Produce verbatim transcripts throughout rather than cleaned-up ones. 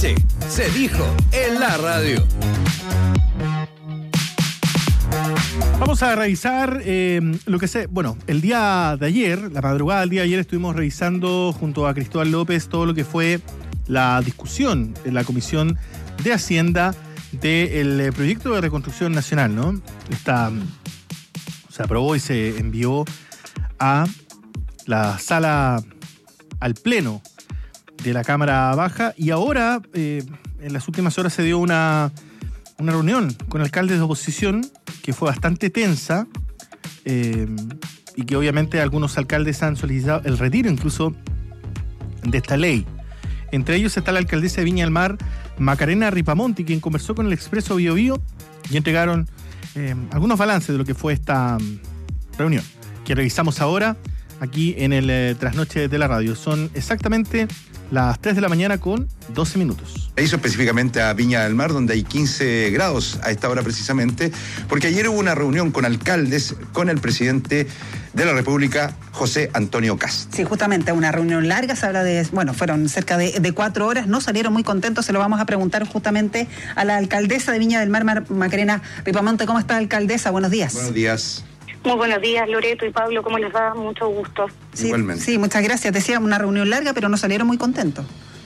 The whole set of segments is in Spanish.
noche se dijo en la radio. Vamos a revisar eh, lo que sé. Bueno, el día de ayer, la madrugada del día de ayer, estuvimos revisando junto a Cristóbal López todo lo que fue la discusión en la Comisión de Hacienda del proyecto de reconstrucción nacional, ¿no? Esta, se aprobó y se envió a la sala, al pleno de la Cámara Baja, y ahora, eh, en las últimas horas, se dio una, una reunión con alcaldes de oposición que fue bastante tensa, eh, y que obviamente algunos alcaldes han solicitado el retiro incluso de esta ley. Entre ellos está la alcaldesa de Viña del Mar, Macarena Ripamonti, quien conversó con el Expreso Bio Bio y entregaron eh, algunos balances de lo que fue esta um, reunión, que revisamos ahora aquí en el eh, Trasnoche de la Radio. Son exactamente las tres de la mañana con doce minutos. Hizo específicamente a Viña del Mar, donde hay quince grados a esta hora precisamente, porque ayer hubo una reunión con alcaldes, con el presidente de la República, José Antonio Kast. Sí, justamente una reunión larga, se habla de, bueno, fueron cerca de, de cuatro horas, no salieron muy contentos, se lo vamos a preguntar justamente a la alcaldesa de Viña del Mar, Mar Macarena Ripamonti. ¿Cómo está, alcaldesa? Buenos días. Buenos días. Muy buenos días, Loreto y Pablo, ¿cómo les va? Mucho gusto. Sí, igualmente. Sí, muchas gracias. Decía una reunión larga, pero no salieron muy contentos.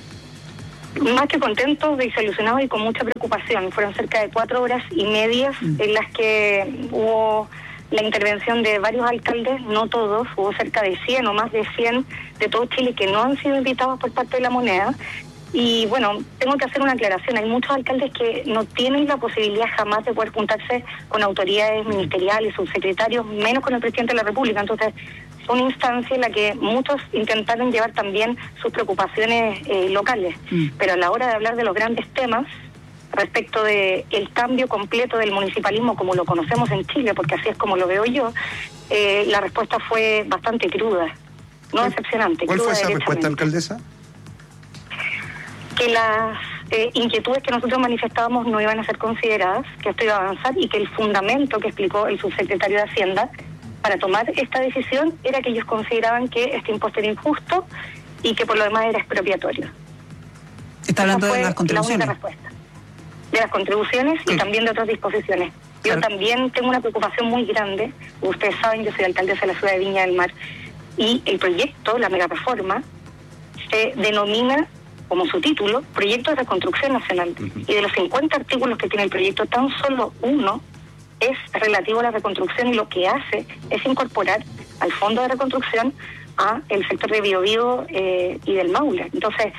Más que contentos, desilusionados y con mucha preocupación. Fueron cerca de cuatro horas y medias mm. en las que hubo la intervención de varios alcaldes, no todos, hubo cerca de cien o más de cien de todo Chile que no han sido invitados por parte de la moneda. Y bueno, tengo que hacer una aclaración, hay muchos alcaldes que no tienen la posibilidad jamás de poder juntarse con autoridades ministeriales, subsecretarios, menos con el presidente de la República. Entonces, fue una instancia en la que muchos intentaron llevar también sus preocupaciones eh, locales, mm. pero a la hora de hablar de los grandes temas, respecto de el cambio completo del municipalismo como lo conocemos en Chile, porque así es como lo veo yo, eh, la respuesta fue bastante cruda, no decepcionante. ¿Cuál cruda fue esa respuesta, alcaldesa? Que las eh, inquietudes que nosotros manifestábamos no iban a ser consideradas, que esto iba a avanzar y que el fundamento que explicó el subsecretario de Hacienda para tomar esta decisión era que ellos consideraban que este impuesto era injusto y que por lo demás era expropiatorio. ¿Está hablando de las contribuciones? La única respuesta. De las contribuciones y sí. también de otras disposiciones. Yo claro. también tengo una preocupación muy grande. Ustedes saben, yo soy alcaldesa de la ciudad de Viña del Mar y el proyecto, la megareforma, se denomina como su título, Proyecto de Reconstrucción Nacional. Uh-huh. Y de los cincuenta artículos que tiene el proyecto, tan solo uno es relativo a la reconstrucción y lo que hace es incorporar al Fondo de Reconstrucción a el sector de Biobío eh, y del Maule. Entonces,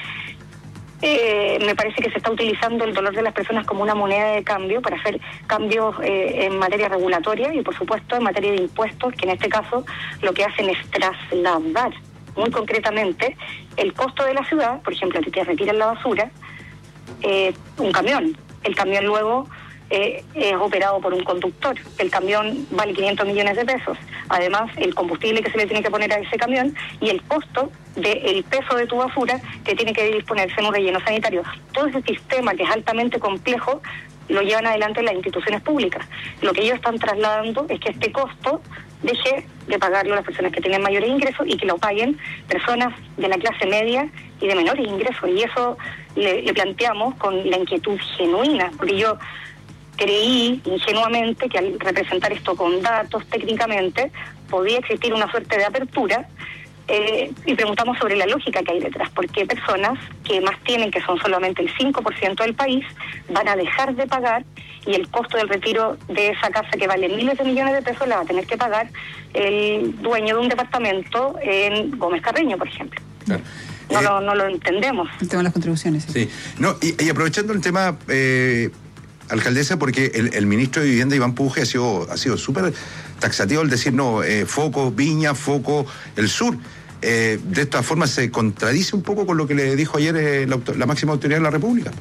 eh, me parece que se está utilizando el dolor de las personas como una moneda de cambio para hacer cambios eh, en materia regulatoria y, por supuesto, en materia de impuestos, que en este caso lo que hacen es trasladar muy concretamente el costo de la ciudad. Por ejemplo, si te retiran la basura, eh, un camión, el camión luego eh, es operado por un conductor, el camión vale quinientos millones de pesos, además el combustible que se le tiene que poner a ese camión y el costo del peso de tu basura que tiene que disponerse en un relleno sanitario. Todo ese sistema que es altamente complejo lo llevan adelante las instituciones públicas. Lo que ellos están trasladando es que este costo deje de pagarlo a las personas que tienen mayores ingresos y que lo paguen personas de la clase media y de menores ingresos. Y eso le, le planteamos con la inquietud genuina, porque yo creí ingenuamente que al representar esto con datos técnicamente podía existir una suerte de apertura. Eh, y preguntamos sobre la lógica que hay detrás, porque personas que más tienen, que son solamente el cinco por ciento del país, van a dejar de pagar y el costo del retiro de esa casa que vale miles de millones de pesos la va a tener que pagar el dueño de un departamento en Gómez Carreño, por ejemplo. Claro. No, eh, lo, no lo entendemos. El tema de las contribuciones. Sí, sí. No, y, y aprovechando el tema, eh, alcaldesa, porque el, el ministro de Vivienda, Iván Puje, ha sido ha sido súper taxativo al decir, no, eh, foco Viña, foco el sur. Eh, de esta forma se contradice un poco con lo que le dijo ayer eh, la, la máxima autoridad de la República.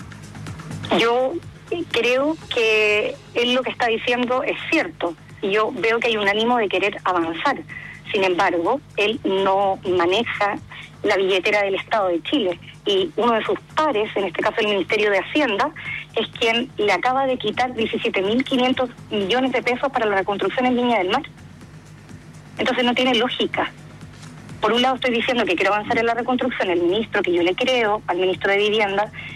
Yo creo que él lo que está diciendo es cierto y yo veo que hay un ánimo de querer avanzar. Sin embargo, él no maneja la billetera del Estado de Chile y uno de sus pares, en este caso el Ministerio de Hacienda, es quien le acaba de quitar diecisiete mil quinientos millones de pesos para la reconstrucción en Viña del Mar. Entonces no tiene lógica. Por un lado estoy diciendo que quiero avanzar en la reconstrucción, el ministro que yo le creo, al ministro de Vivienda,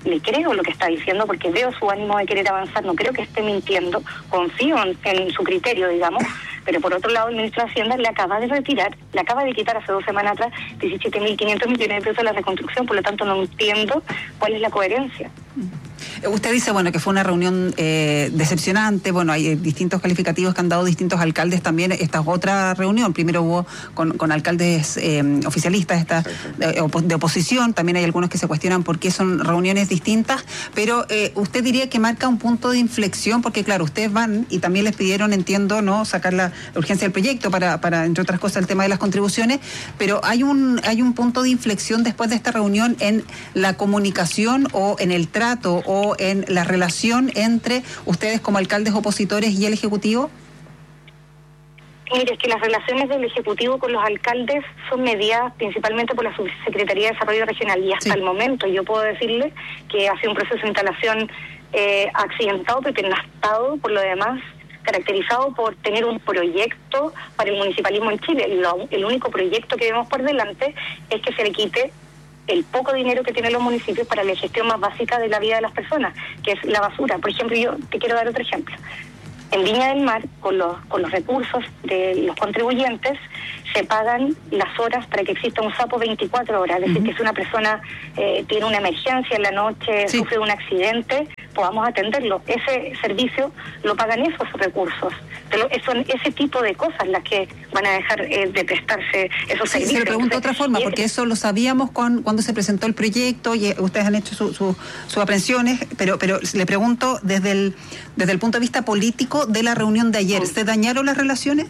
le creo lo que está diciendo porque veo su ánimo de querer avanzar, no creo que esté mintiendo, confío en, en su criterio, digamos, pero por otro lado el ministro de Hacienda le acaba de retirar, le acaba de quitar hace dos semanas atrás diecisiete mil quinientos millones de pesos de la reconstrucción, por lo tanto no entiendo cuál es la coherencia. Usted dice, bueno, que fue una reunión eh, decepcionante, bueno, hay distintos calificativos que han dado distintos alcaldes también. Esta es otra reunión, primero hubo con, con alcaldes eh, oficialistas esta, de, de oposición, también hay algunos que se cuestionan por qué son reuniones distintas, pero eh, usted diría que marca un punto de inflexión, porque claro, ustedes van y también les pidieron, entiendo, no sacar la, la urgencia del proyecto para, para, entre otras cosas, el tema de las contribuciones, pero hay un, hay un punto de inflexión después de esta reunión en la comunicación o en el trato o en la relación entre ustedes como alcaldes opositores y el Ejecutivo? Mire, es que las relaciones del Ejecutivo con los alcaldes son mediadas principalmente por la Subsecretaría de Desarrollo Regional y hasta sí. el momento yo puedo decirle que ha sido un proceso de instalación eh, accidentado, pepinastado, por lo demás caracterizado por tener un proyecto para el municipalismo en Chile. Lo, el único proyecto que vemos por delante es que se le quite el poco dinero que tienen los municipios para la gestión más básica de la vida de las personas, que es la basura. Por ejemplo, yo te quiero dar otro ejemplo. En Viña del Mar, con los, con los recursos de los contribuyentes, se pagan las horas para que exista un SAPO veinticuatro horas. Es decir, uh-huh. que si una persona eh, tiene una emergencia en la noche, sí. sufre un accidente, podamos atenderlo. Ese servicio lo pagan esos recursos. Pero son ese tipo de cosas las que van a dejar eh, de prestarse esos sí, servicios. Se lo pregunto de otra forma, porque eso lo sabíamos con, cuando se presentó el proyecto y ustedes han hecho sus su, su aprensiones, pero pero le pregunto desde el, desde el punto de vista político de la reunión de ayer, ¿se dañaron las relaciones?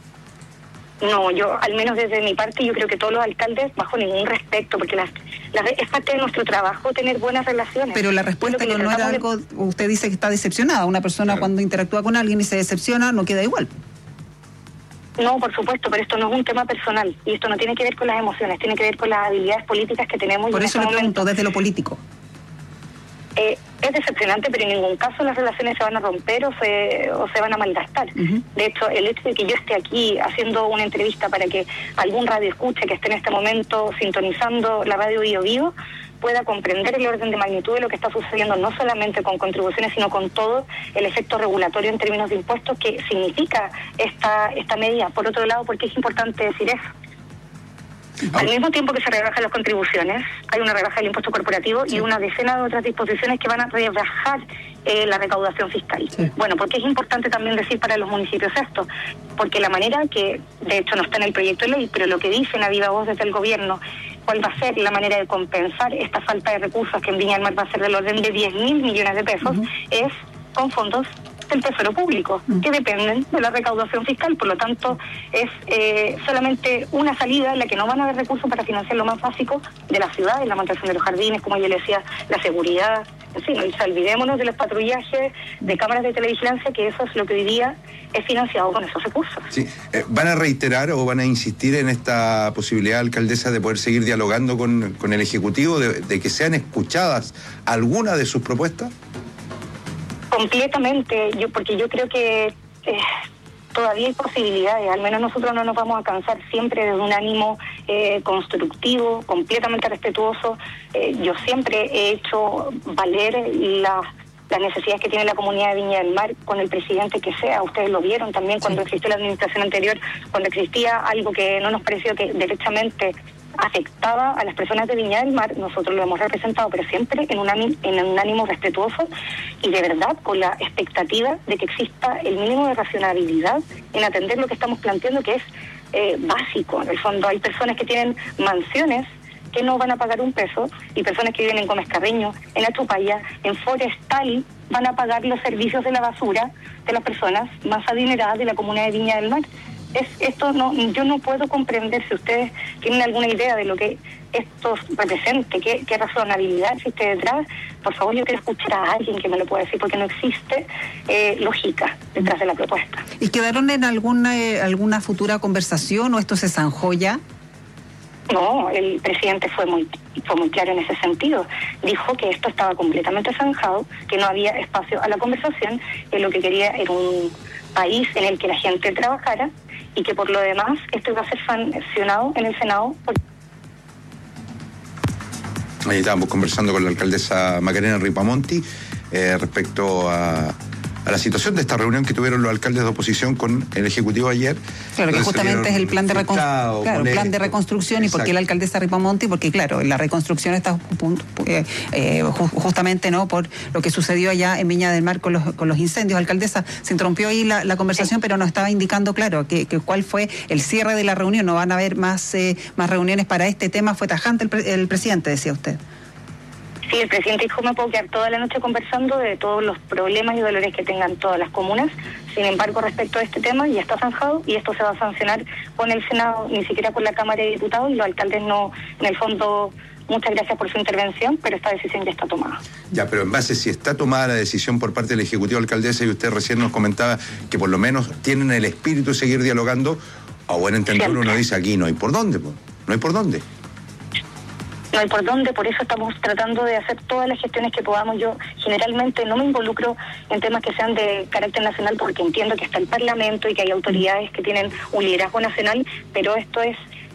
No, yo, al menos desde mi parte, yo creo que todos los alcaldes, bajo ningún respeto, porque las, las, es parte de nuestro trabajo tener buenas relaciones. Pero la respuesta no, no era algo, de... usted dice que está decepcionada. Una persona claro. cuando interactúa con alguien y se decepciona, no queda igual. No, por supuesto, pero esto no es un tema personal y esto no tiene que ver con las emociones, tiene que ver con las habilidades políticas que tenemos. Por eso le pregunto, desde lo político. Eh, es decepcionante, pero en ningún caso las relaciones se van a romper o se, o se van a malgastar. Uh-huh. De hecho, el hecho de que yo esté aquí haciendo una entrevista para que algún radio escuche que esté en este momento sintonizando la radio Bio Bio pueda comprender el orden de magnitud de lo que está sucediendo, no solamente con contribuciones, sino con todo el efecto regulatorio en términos de impuestos que significa esta, esta medida. Por otro lado, ¿por qué es importante decir eso? Al mismo tiempo que se rebajan las contribuciones, hay una rebaja del impuesto corporativo sí. y una decena de otras disposiciones que van a rebajar eh, la recaudación fiscal. Sí. Bueno, ¿por qué es importante también decir para los municipios esto? Porque la manera que, de hecho no está en el proyecto de ley, pero lo que dicen a viva voz desde el gobierno, cuál va a ser la manera de compensar esta falta de recursos que en Viña del Mar va a ser del orden de diez mil millones de pesos, uh-huh. es con fondos del Tesoro Público, que dependen de la recaudación fiscal, por lo tanto es eh, solamente una salida en la que no van a haber recursos para financiar lo más básico de la ciudad, la mantención de los jardines, como yo le decía, la seguridad, en fin, no olvidémonos de los patrullajes, de cámaras de televigilancia, que eso es lo que hoy día es financiado con esos recursos. Sí, eh, ¿van a reiterar o van a insistir en esta posibilidad, alcaldesa, de poder seguir dialogando con, con el Ejecutivo, de, de que sean escuchadas algunas de sus propuestas? Completamente, yo porque yo creo que eh, todavía hay posibilidades, al menos nosotros no nos vamos a cansar siempre desde un ánimo eh, constructivo, completamente respetuoso. Eh, yo siempre he hecho valer las las necesidades que tiene la comunidad de Viña del Mar con el presidente que sea. Ustedes lo vieron también cuando sí. existió la administración anterior, cuando existía algo que no nos pareció que derechamente afectaba a las personas de Viña del Mar, nosotros lo hemos representado, pero siempre en un ánimo, en un ánimo respetuoso y de verdad con la expectativa de que exista el mínimo de racionalidad en atender lo que estamos planteando, que es eh, básico. En el fondo hay personas que tienen mansiones que no van a pagar un peso y personas que viven en Gómez Carreño, en Achupaya, en Forestal, van a pagar los servicios de la basura de las personas más adineradas de la comunidad de Viña del Mar. Es, esto no, yo no puedo comprender. Si ustedes tienen alguna idea de lo que esto represente, qué, qué razonabilidad existe detrás, por favor yo quiero escuchar a alguien que me lo pueda decir, porque no existe eh, lógica detrás de la propuesta. ¿Y quedaron en alguna, eh, alguna futura conversación o esto se zanjó ya? No, el presidente fue muy fue muy claro en ese sentido. Dijo que esto estaba completamente zanjado, que no había espacio a la conversación, que lo que quería era un país en el que la gente trabajara y que por lo demás esto iba a ser sancionado en el Senado. Ahí estábamos conversando con la alcaldesa Macarena Ripamonti eh, respecto a, a la situación de esta reunión que tuvieron los alcaldes de oposición con el Ejecutivo ayer. Claro, que justamente es el plan de, recon... claro, plan de reconstrucción. Exacto. Y por qué la alcaldesa Ripamonti, porque claro, la reconstrucción está eh, eh, justamente no por lo que sucedió allá en Viña del Mar con los, con los incendios. Alcaldesa, se interrumpió ahí la, la conversación, sí. Pero nos estaba indicando, claro, que, que cuál fue el cierre de la reunión. No van a haber más, eh, más reuniones para este tema. Fue tajante el, pre el presidente, decía usted. Sí, el presidente dijo, me puedo quedar toda la noche conversando de todos los problemas y dolores que tengan todas las comunas. Sin embargo, respecto a este tema, ya está zanjado y esto se va a sancionar con el Senado, ni siquiera con la Cámara de Diputados, y los alcaldes no, en el fondo, muchas gracias por su intervención, pero esta decisión ya está tomada. Ya, pero en base, si está tomada la decisión por parte del Ejecutivo, alcaldesa, y usted recién nos comentaba que por lo menos tienen el espíritu de seguir dialogando, a buen entender uno dice aquí no hay por dónde, no hay por dónde. No hay por dónde, por eso estamos tratando de hacer todas las gestiones que podamos. Yo generalmente no me involucro en temas que sean de carácter nacional porque entiendo que está el Parlamento y que hay autoridades que tienen un liderazgo nacional, pero esto es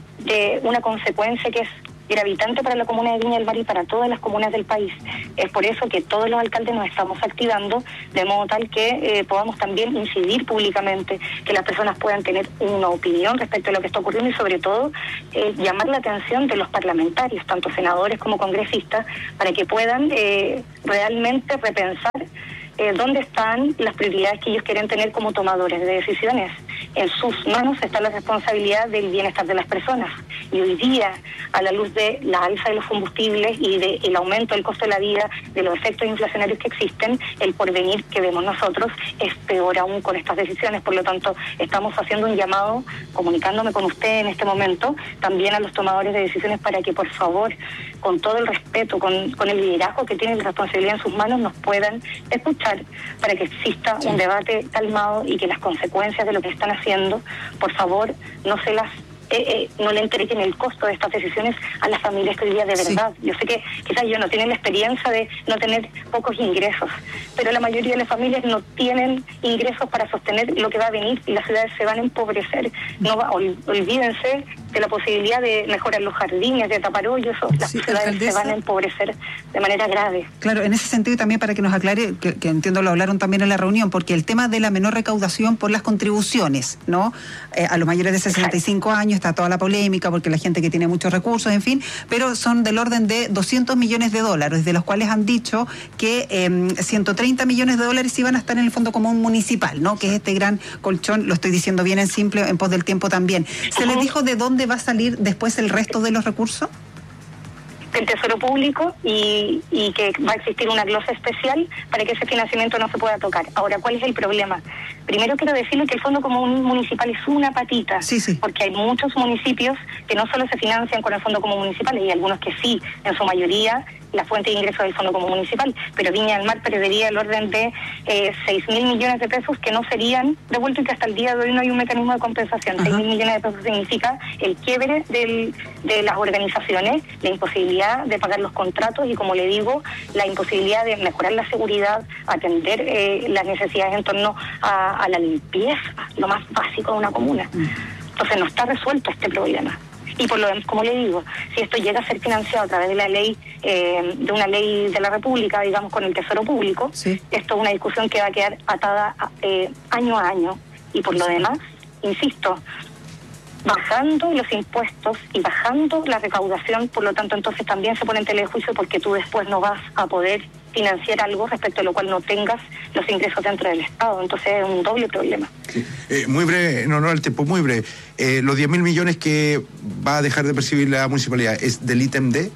de una consecuencia que es gravitante para la comuna de Viña del Mar y para todas las comunas del país. Es por eso que todos los alcaldes nos estamos activando de modo tal que eh, podamos también incidir públicamente, que las personas puedan tener una opinión respecto a lo que está ocurriendo y sobre todo eh, llamar la atención de los parlamentarios, tanto senadores como congresistas, para que puedan eh, realmente repensar Eh, dónde están las prioridades que ellos quieren tener como tomadores de decisiones. En sus manos está la responsabilidad del bienestar de las personas. Y hoy día, a la luz de la alza de los combustibles y del aumento del costo de la vida, de los efectos inflacionarios que existen, el porvenir que vemos nosotros es peor aún con estas decisiones. Por lo tanto, estamos haciendo un llamado, comunicándome con usted en este momento, también a los tomadores de decisiones para que, por favor, con todo el respeto, con, con el liderazgo que tienen la responsabilidad en sus manos, nos puedan escuchar para que exista sí. un debate calmado y que las consecuencias de lo que están haciendo, por favor, no se las Eh, eh, no le entreguen el costo de estas decisiones a las familias que hoy día de verdad. Sí. Yo sé que quizás ellos no tienen la experiencia de no tener pocos ingresos, pero la mayoría de las familias no tienen ingresos para sostener lo que va a venir y las ciudades se van a empobrecer. No va, ol, olvídense de la posibilidad de mejorar los jardines, de tapar hoyos, las sí, ciudades alcaldesa. se van a empobrecer de manera grave. Claro, en ese sentido también para que nos aclare, que, que entiendo lo hablaron también en la reunión, porque el tema de la menor recaudación por las contribuciones, ¿no? Eh, a los mayores de sesenta y cinco Exacto. años, está toda la polémica porque la gente que tiene muchos recursos, en fin, pero son del orden de doscientos millones de dólares, de los cuales han dicho que eh, ciento treinta millones de dólares iban a estar en el Fondo Común Municipal, ¿no? Que es este gran colchón, lo estoy diciendo bien en simple, en pos del tiempo también. ¿Se uh-huh. les dijo de dónde va a salir después el resto de los recursos? Del Tesoro Público y, y que va a existir una glosa especial para que ese financiamiento no se pueda tocar. Ahora, ¿cuál es el problema? Primero quiero decirle que el Fondo Común Municipal es una patita, sí, sí. porque hay muchos municipios que no solo se financian con el Fondo Común Municipal, y algunos que sí, en su mayoría, la fuente de ingresos del Fondo Común Municipal, pero Viña del Mar perdería el orden de eh, seis mil millones de pesos que no serían devueltos y que hasta el día de hoy no hay un mecanismo de compensación. seis mil millones de pesos significa el quiebre del, de las organizaciones, la imposibilidad de pagar los contratos y, como le digo, la imposibilidad de mejorar la seguridad, atender eh, las necesidades en torno a, a la limpieza, lo más básico de una comuna. Entonces no está resuelto este problema. Y por lo demás, como le digo, si esto llega a ser financiado a través de la ley, eh, de una ley de la República, digamos, con el Tesoro Público, sí. esto es una discusión que va a quedar atada eh, año a año. Y por lo demás, insisto, bajando los impuestos y bajando la recaudación, por lo tanto, entonces también se pone en tela de juicio porque tú después no vas a poder financiar algo respecto a lo cual no tengas los ingresos dentro del Estado. Entonces es un doble problema. Sí. Eh, muy breve, no, no, el tiempo muy breve. Eh, los diez mil millones que va a dejar de percibir la municipalidad, ¿es del ítem D?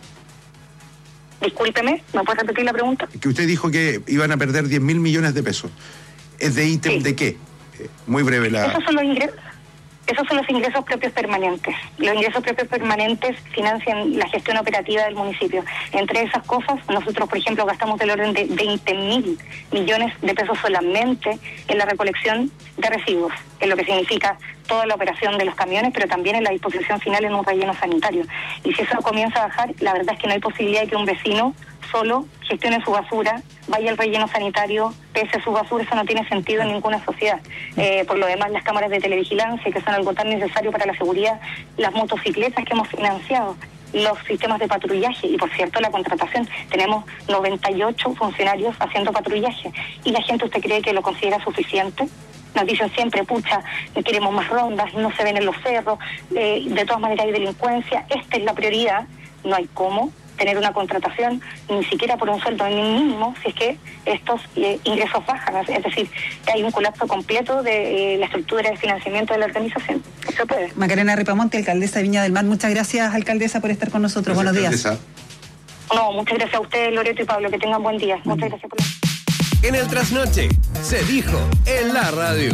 Discúlpeme, ¿me puede repetir la pregunta? Que usted dijo que iban a perder diez mil millones de pesos. ¿Es de ítem sí. de qué? Eh, muy breve la... Esos son los ingresos. Esos son los ingresos propios permanentes. Los ingresos propios permanentes financian la gestión operativa del municipio. Entre esas cosas, nosotros, por ejemplo, gastamos del orden de veinte mil millones de pesos solamente en la recolección de residuos, en lo que significa toda la operación de los camiones, pero también en la disposición final en un relleno sanitario. Y si eso comienza a bajar, la verdad es que no hay posibilidad de que un vecino solo gestione su basura, vaya al relleno sanitario, pese su basura. Eso no tiene sentido en ninguna sociedad. Eh, por lo demás, las cámaras de televigilancia, que son algo tan necesario para la seguridad, las motocicletas que hemos financiado, los sistemas de patrullaje y, por cierto, la contratación. Tenemos noventa y ocho funcionarios haciendo patrullaje y la gente, ¿usted cree que lo considera suficiente? Nos dicen siempre, pucha, queremos más rondas, no se ven en los cerros, eh, de todas maneras hay delincuencia. Esta es la prioridad, no hay cómo tener una contratación ni siquiera por un sueldo mínimo si es que estos eh, ingresos bajan, es decir, que hay un colapso completo de eh, la estructura de financiamiento de la organización. Eso puede. Macarena Ripamonte, alcaldesa de Viña del Mar, muchas gracias, alcaldesa, por estar con nosotros. Gracias, buenos días. alcaldesa. No, muchas gracias a ustedes, Loreto y Pablo, que tengan buen día. Muchas gracias por la... En el trasnoche, se dijo en la radio.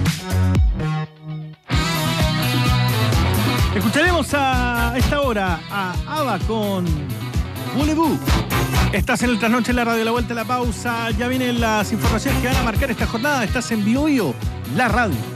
Escucharemos a esta hora a ABBA con Voulez-vous. Estás en el trasnoche en la radio, la vuelta a la pausa. Ya vienen las informaciones que van a marcar esta jornada. Estás en Bio Bio, la radio.